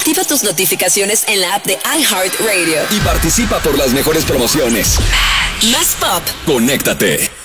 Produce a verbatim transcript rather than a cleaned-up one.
Activa tus notificaciones en la app de iHeartRadio. Y participa por las mejores promociones. Más pop. Conéctate.